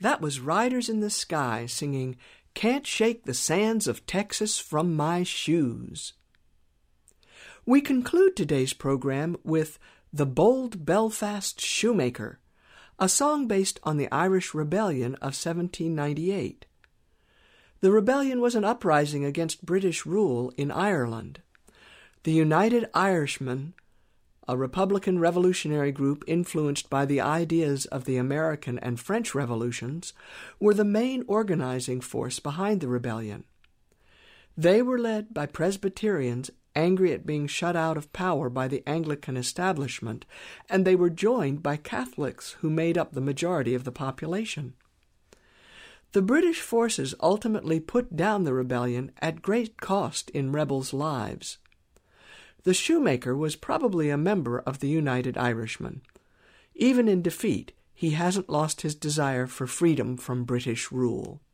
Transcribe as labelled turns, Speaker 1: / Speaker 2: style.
Speaker 1: That was Riders in the Sky singing "Can't Shake the Sands of Texas from My Shoes." We conclude today's program with "The Bold Belfast Shoemaker," a song based on the Irish Rebellion of 1798. The rebellion was an uprising against British rule in Ireland. The United Irishmen, a Republican revolutionary group influenced by the ideas of the American and French revolutions, were the main organizing force behind the rebellion. They were led by Presbyterians angry at being shut out of power by the Anglican establishment, and they were joined by Catholics who made up the majority of the population. The British forces ultimately put down the rebellion at great cost in rebels' lives. The shoemaker was probably a member of the United Irishmen. Even in defeat, he hasn't lost his desire for freedom from British rule.